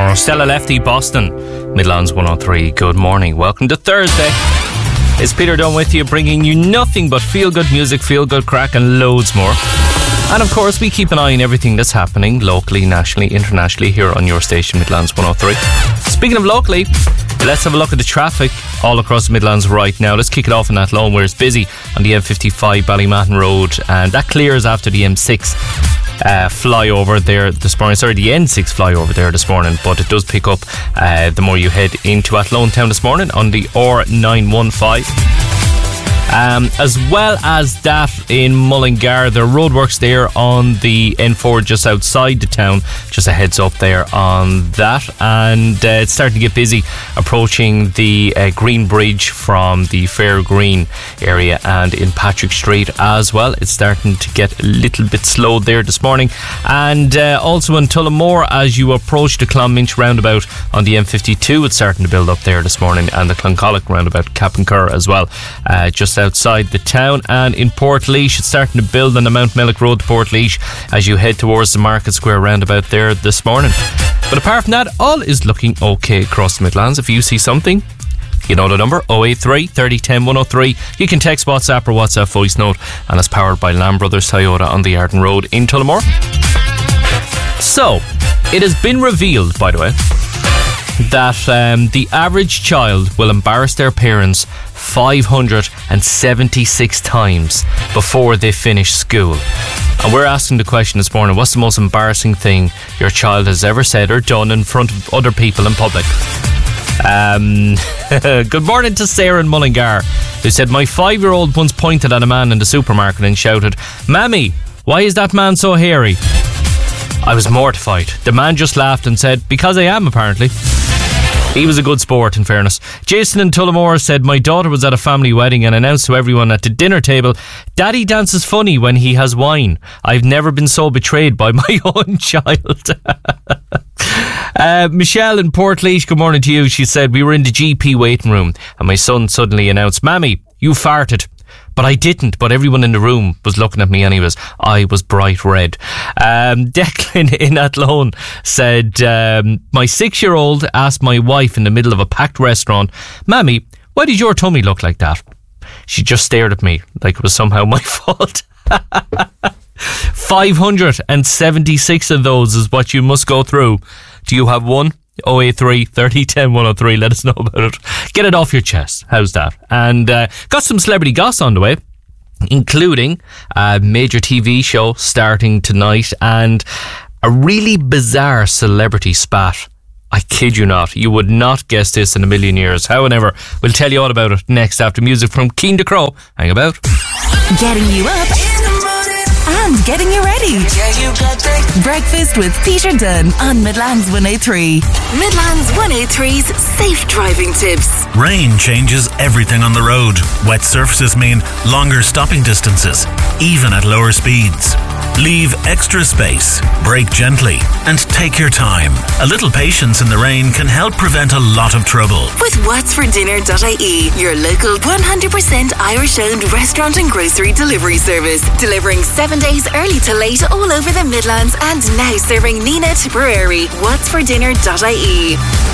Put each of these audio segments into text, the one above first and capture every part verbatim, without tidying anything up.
tomorrow. Stella Lefty, Boston, Midlands one oh three. Good morning. Welcome to Thursday. It's Peter Dunn with you, bringing you nothing but feel-good music, feel-good crack and loads more. And of course, we keep an eye on everything that's happening locally, nationally, internationally here on your station, Midlands one oh three. Speaking of locally, let's have a look at the traffic all across the Midlands right now. Let's kick it off in Athlone, where it's busy on the M fifty-five Ballymatton Road, and that clears after the M six uh, flyover there this morning. Sorry, the N six flyover there this morning, but it does pick up uh, the more you head into Athlone town this morning on the R nine one five. Um, as well as that in Mullingar, there are roadworks there on the N four just outside the town. Just a heads up there on that. And uh, it's starting to get busy approaching the uh, Green Bridge from the Fair Green area and in Patrick Street as well. It's starting to get a little bit slow there this morning. And uh, also in Tullamore, as you approach the Clonminch roundabout on the M fifty-two, it's starting to build up there this morning, and the Cloncollock roundabout, Cappencur as well, uh, just outside the town. And in Portlaoise, it's starting to build on the Mount Mellick Road to Portlaoise as you head towards the Market Square roundabout there this morning. But apart from that, all is looking okay across the Midlands. If you see something, you know the number, oh eight three, thirty, ten, one oh three. You can text, WhatsApp or WhatsApp voice note, and it's powered by Lamb Brothers Toyota on the Arden Road in Tullamore. So, it has been revealed, by the way, that um, the average child will embarrass their parents five hundred seventy-six times before they finish school. And we're asking the question this morning, what's the most embarrassing thing your child has ever said or done in front of other people in public? Um, good morning to Sarah in Mullingar, who said, my five-year-old once pointed at a man in the supermarket and shouted, Mammy, why is that man so hairy? I was mortified. The man just laughed and said, because I am, apparently. He was a good sport, in fairness. Jason in Tullamore said, my daughter was at a family wedding and announced to everyone at the dinner table, Daddy dances funny when he has wine. I've never been so betrayed by my own child. uh, Michelle in Portlaoise, good morning to you. She said, we were in the G P waiting room and my son suddenly announced, Mammy, you farted. But I didn't, but everyone in the room was looking at me anyways. I was bright red. Um, Declan in Athlone said, um, my six-year-old asked my wife in the middle of a packed restaurant, Mammy, why did your tummy look like that? She just stared at me like it was somehow my fault. five hundred seventy-six of those is what you must go through. Do you have one? oh eight three, thirty, ten, one oh three. Let us know about it. Get it off your chest. How's that? And uh, got some celebrity goss on the way, including a major T V show starting tonight and a really bizarre celebrity spat. I kid you not. You would not guess this in a million years. However, we'll tell you all about it next after music from Keen to Crow. Hang about. Getting you up and getting you ready. Yeah, you got that. Breakfast with Peter Dunn on Midlands one oh three. Midlands one oh three's safe driving tips. Rain changes everything on the road. Wet surfaces mean longer stopping distances, even at lower speeds. Leave extra space, brake gently, and take your time. A little patience in the rain can help prevent a lot of trouble. With whats for dinner dot I E, your local one hundred percent Irish-owned restaurant and grocery delivery service. Delivering seven days early to late all over the Midlands and now serving Nina Tipperary. whats for dinner dot I E.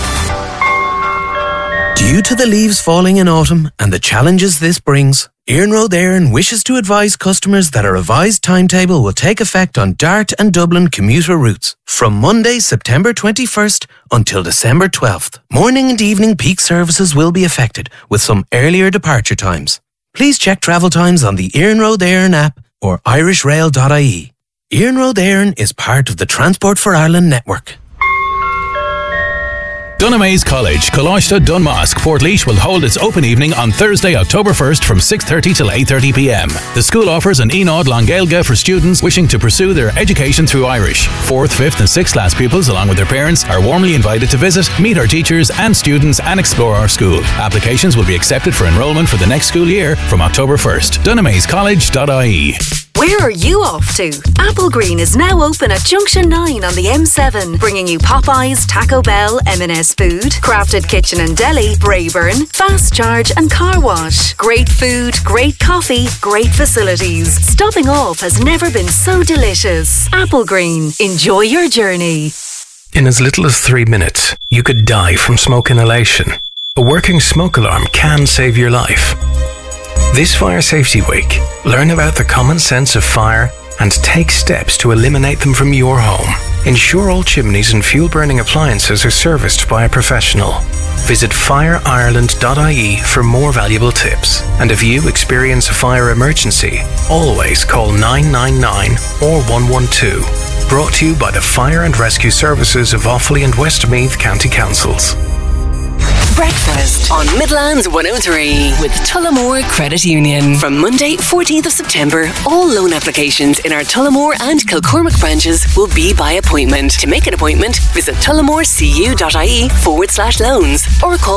Due to the leaves falling in autumn and the challenges this brings, Iarnród Éireann wishes to advise customers that a revised timetable will take effect on Dart and Dublin commuter routes from Monday, September twenty-first until December twelfth. Morning and evening peak services will be affected with some earlier departure times. Please check travel times on the Iarnród Éireann app or irish rail dot I E. Iarnród Éireann is part of the Transport for Ireland network. Dunamaise College, Coláiste Dunmasc, Portlaoise will hold its open evening on Thursday, October first from six thirty till eight thirty p m. The school offers an Enaud Longailge for students wishing to pursue their education through Irish. Fourth, fifth and sixth class pupils, along with their parents, are warmly invited to visit, meet our teachers and students and explore our school. Applications will be accepted for enrolment for the next school year from October first. Dunamaise College dot I E. Where are you off to? Apple Green is now open at Junction nine on the M seven, bringing you Popeyes, Taco Bell, M and S Food, Crafted Kitchen and Deli, Brayburn, Fast Charge and Car Wash. Great food, great coffee, great facilities. Stopping off has never been so delicious. Apple Green. Enjoy your journey. In as little as three minutes, you could die from smoke inhalation. A working smoke alarm can save your life. This Fire Safety Week, learn about the common sense of fire and take steps to eliminate them from your home. Ensure all chimneys and fuel-burning appliances are serviced by a professional. Visit fire ireland dot I E for more valuable tips. And if you experience a fire emergency, always call nine nine nine or one one two. Brought to you by the Fire and Rescue Services of Offaly and Westmeath County Councils. Breakfast on Midlands one oh three with Tullamore Credit Union. From Monday, fourteenth of September, all loan applications in our Tullamore and Kilcormac branches will be by appointment. To make an appointment, visit tullamorecu.ie forward slash loans or call